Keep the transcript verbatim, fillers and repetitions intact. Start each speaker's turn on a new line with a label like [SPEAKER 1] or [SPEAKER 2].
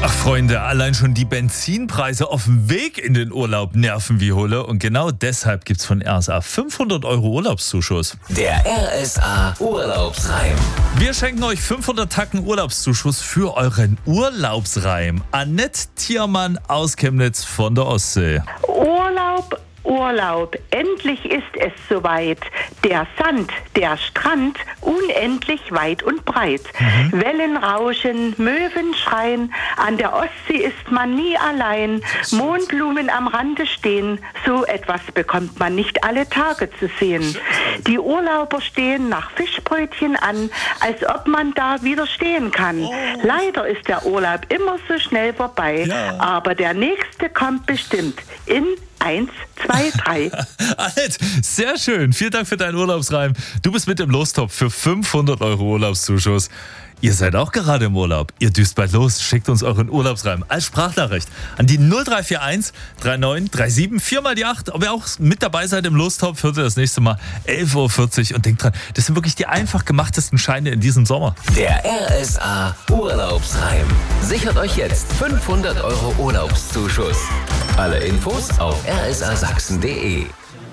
[SPEAKER 1] Ach Freunde, allein schon die Benzinpreise auf dem Weg in den Urlaub nerven wie Hulle. Und genau deshalb gibt's von R S A fünfhundert Euro Urlaubszuschuss.
[SPEAKER 2] Der R S A Urlaubsreim.
[SPEAKER 1] Wir schenken euch fünfhundert Tacken Urlaubszuschuss für euren Urlaubsreim. Annette Thiermann aus Chemnitz von der Ostsee.
[SPEAKER 3] Urlaub, Urlaub, endlich ist es soweit. Der Sand, der Strand, unendlich weit und breit. Mhm. Wellen rauschen, Möwen schreien, an der Ostsee ist man nie allein. Mondblumen am Rande stehen, so etwas bekommt man nicht alle Tage zu sehen. Die Urlauber stehen nach Fischbrötchen an, als ob man da wieder stehen kann. Oh. Leider ist der Urlaub immer so schnell vorbei, ja. Aber der nächste kommt bestimmt in Eins, zwei, drei.
[SPEAKER 1] Annette, sehr schön. Vielen Dank für deinen Urlaubsreim. Du bist mit im Lostopf für fünfhundert Euro Urlaubszuschuss. Ihr seid auch gerade im Urlaub. Ihr düst bald los. Schickt uns euren Urlaubsreim als Sprachnachricht an die null drei vier eins drei neun drei sieben vier mal die acht. Ob ihr auch mit dabei seid im Lostopf, hört ihr das nächste Mal elf Uhr vierzig. Und denkt dran, das sind wirklich die einfach gemachtesten Scheine in diesem Sommer.
[SPEAKER 2] Der R S A Urlaubsreim. Sichert euch jetzt fünfhundert Euro Urlaubszuschuss. Alle Infos auf r s a sachsen punkt d e.